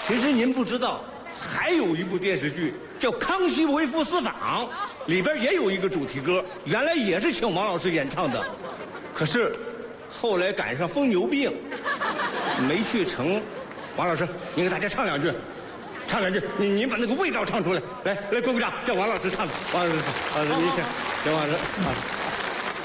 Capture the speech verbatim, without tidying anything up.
其实您不知道，还有一部电视剧叫《康熙微服私访》，里边也有一个主题歌，原来也是请王老师演唱的，可是后来赶上疯牛病，没去成。王老师，您给大家唱两句，唱两句，您您把那个味道唱出来，来来，鼓鼓掌，叫王老师唱，王老师唱，王老师您请，请王老师啊。